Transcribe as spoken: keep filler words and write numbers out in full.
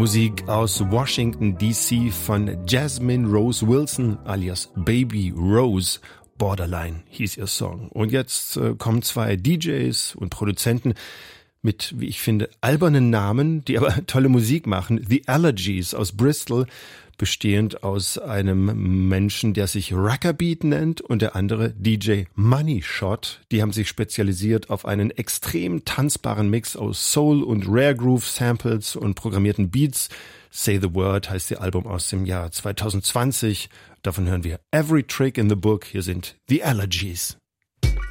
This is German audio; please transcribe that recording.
Musik aus Washington D C von Jasmine Rose Wilson alias Baby Rose. Borderline hieß ihr Song. Und jetzt äh, kommen zwei D Js und Produzenten mit, wie ich finde, albernen Namen, die aber tolle Musik machen. The Allergies aus Bristol, bestehend aus einem Menschen, der sich Rockabeat nennt, und der andere D J Money Shot. Die haben sich spezialisiert auf einen extrem tanzbaren Mix aus Soul und Rare Groove Samples und programmierten Beats. Say the Word heißt ihr Album aus dem Jahr zwanzig zwanzig. Davon hören wir Every Trick in the Book. Hier sind The Allergies.